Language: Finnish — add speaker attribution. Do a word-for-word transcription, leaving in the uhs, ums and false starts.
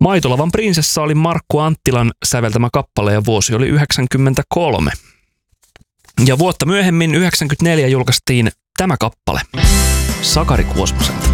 Speaker 1: Maitolavan prinsessa oli Markku Anttilan säveltämä kappale ja vuosi oli yhdeksänkymmentäkolme. Ja vuotta myöhemmin yhdeksänkymmentäneljä julkaistiin tämä kappale Sakari Kuosmoselta.